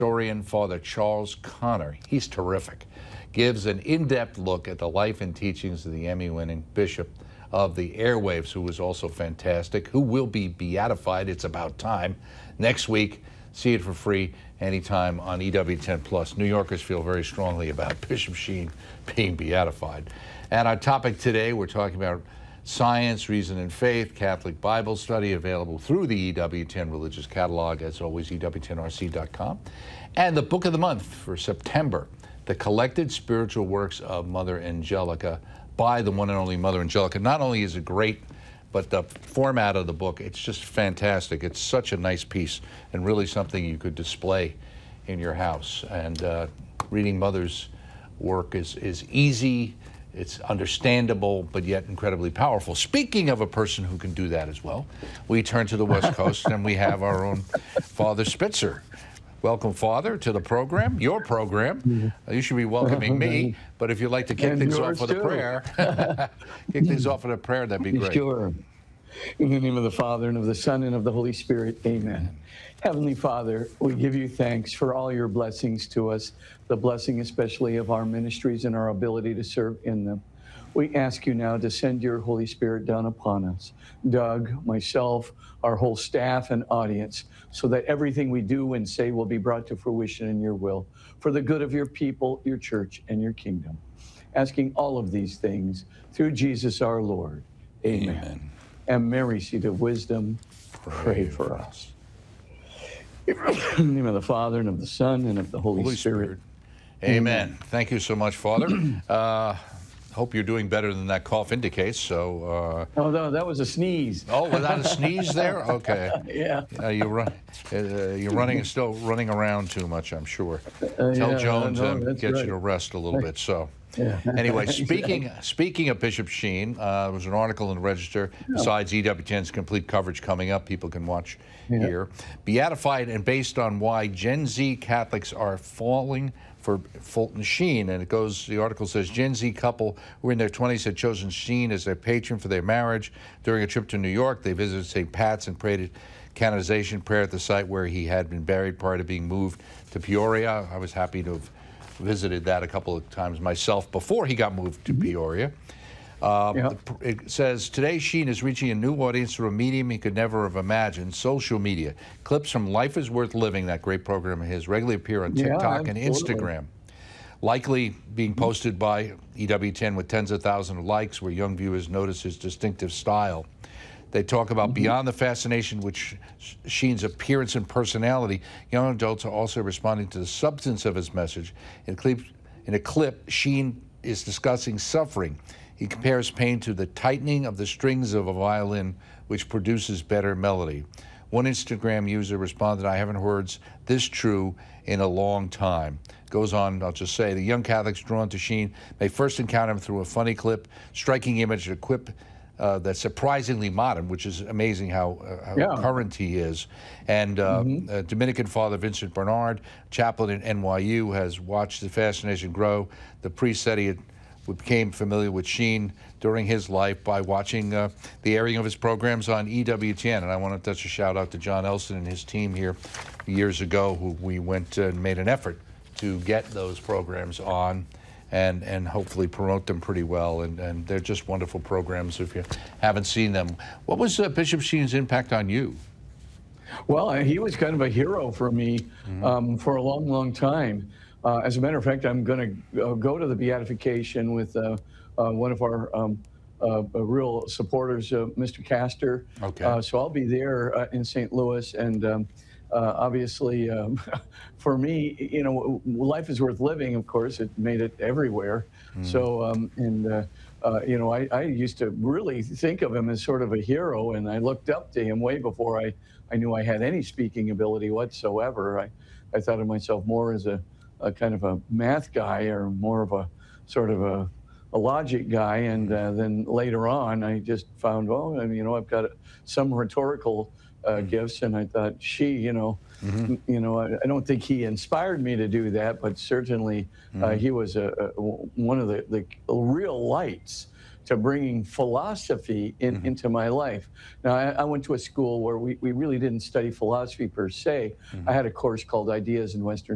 Historian Father Charles Connor, he's terrific, gives an in-depth look at the life and teachings of the Emmy-winning Bishop of the Airwaves, who was also fantastic, who will be beatified. It's about time. Next week, see it for free anytime on EWTN+. New Yorkers feel very strongly about Bishop Sheen being beatified. And our topic today, we're talking about Science, Reason, and Faith, Catholic Bible Study, available through the EWTN Religious Catalog, as always, EWTNRC.com. And the book of the month for September, The Collected Spiritual Works of Mother Angelica, by the one and only Mother Angelica. Not only is it great, but the format of the book, it's just fantastic. It's such a nice piece and really something you could display in your house. And reading Mother's work is easy, it's understandable, but yet incredibly powerful. Speaking of a person who can do that as well, we turn to the West Coast and we have our own Father Spitzer. Welcome, Father, to the program, your program. You should be welcoming me, but if you'd like to kick things off with a prayer, kick things off with a prayer, that'd be great. Sure. In the name of the Father, and of the Son, and of the Holy Spirit, amen. Heavenly Father, we give you thanks for all your blessings to us, the blessing especially of our ministries and our ability to serve in them. We ask you now to send your Holy Spirit down upon us, Doug, myself, our whole staff and audience, so that everything we do and say will be brought to fruition in your will, for the good of your people, your church, and your kingdom. Asking all of these things through Jesus our Lord. Amen. Amen. And Mary, seat of wisdom, pray for us. In the name of the Father, and of the Son, and of the Holy Spirit. Amen. Thank you so much, Father. Hope you're doing better than that cough indicates. So. Oh, no, that was a sneeze. Oh, was that a sneeze there? Okay. Yeah. You're running, still running around too much, I'm sure. Tell Joan to get you to rest a little bit. So. Yeah. Anyway, speaking of Bishop Sheen, there was an article in the Register, besides EWTN's complete coverage coming up, people can watch here. Beatified and based on why Gen Z Catholics are falling for Fulton Sheen. And it goes, the article says, Gen Z couple who were in their 20s had chosen Sheen as their patron for their marriage. During a trip to New York, they visited St. Pat's and prayed canonization prayer at the site where he had been buried prior to being moved to Peoria. I was happy to have visited that a couple of times myself before he got moved to Peoria. It says, today Sheen is reaching a new audience through a medium he could never have imagined, social media. Clips from Life is Worth Living, that great program of his, regularly appear on TikTok and Instagram. Likely being posted by EWTN with tens of thousands of likes, where young viewers notice his distinctive style. They talk about beyond the fascination with Sheen's appearance and personality, young adults are also responding to the substance of his message. In a clip, Sheen is discussing suffering. He compares pain to the tightening of the strings of a violin, which produces better melody. One Instagram user responded, I haven't heard this true in a long time. Goes on, I'll just say, the young Catholics drawn to Sheen may first encounter him through a funny clip, striking image, a quip that's surprisingly modern, which is amazing how current he is. And Dominican Father Vincent Bernard, chaplain at NYU, has watched the fascination grow. The priest said he became familiar with Sheen during his life by watching the airing of his programs on EWTN. And I want to touch a shout out to John Elson and his team here years ago, who we went and made an effort to get those programs on and hopefully promote them pretty well. And they're just wonderful programs if you haven't seen them. What was Bishop Sheen's impact on you? Well, he was kind of a hero for me for a long, long time. As a matter of fact, I'm going to go to the beatification with one of our real supporters, Mr. Castor. Okay. So I'll be there in St. Louis, and obviously, for me, you know, life is worth living. Of course, it made it everywhere. So, you know, I used to really think of him as sort of a hero, and I looked up to him way before I knew I had any speaking ability whatsoever. I thought of myself more as a kind of a math guy, or more of a sort of a logic guy. And then later on, I just found, well, I mean, you know, I've got some rhetorical gifts, and I thought, you know, I don't think he inspired me to do that, but certainly he was one of the real lights to bringing philosophy into my life. Now, I went to a school where we really didn't study philosophy per se. I had a course called Ideas in Western